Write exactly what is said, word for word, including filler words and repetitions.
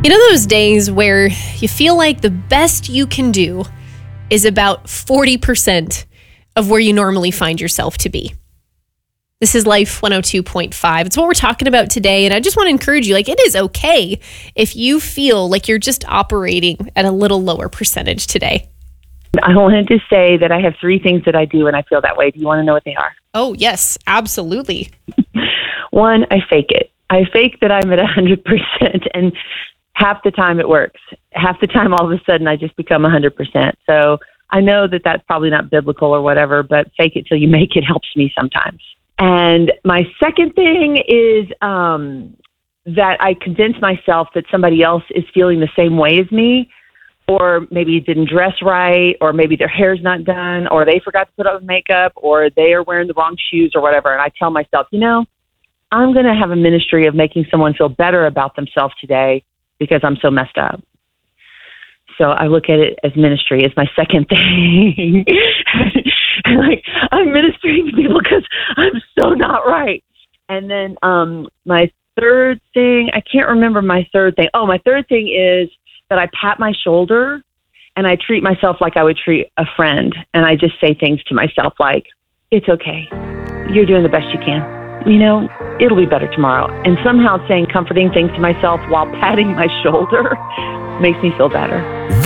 You know those days where you feel like the best you can do is about forty percent of where you normally find yourself to be? This is Life one oh two point five. It's what we're talking about today. And I just want to encourage you, like, it is okay if you feel like you're just operating at a little lower percentage today. I wanted to say that I have three things that I do when I feel that way. Do you want to know what they are? Oh, yes, absolutely. One, I fake it. I fake that I'm at one hundred percent, and half the time it works. Half the time, all of a sudden, I just become one hundred percent. So I know that that's probably not biblical or whatever, but fake it till you make it helps me sometimes. And my second thing is um, that I convince myself that somebody else is feeling the same way as me, or maybe didn't dress right, or maybe their hair's not done, or they forgot to put on makeup, or they are wearing the wrong shoes or whatever. And I tell myself, you know, I'm going to have a ministry of making someone feel better about themselves today because I'm so messed up. So I look at it as ministry as my second thing. Like, I'm ministering to people because I'm so not right. And then um, my third thing, I can't remember my third thing. Oh, my third thing is that I pat my shoulder and I treat myself like I would treat a friend. And I just say things to myself like, it's okay. You're doing the best you can. You know, it'll be better tomorrow. And somehow saying comforting things to myself while patting my shoulder makes me feel better.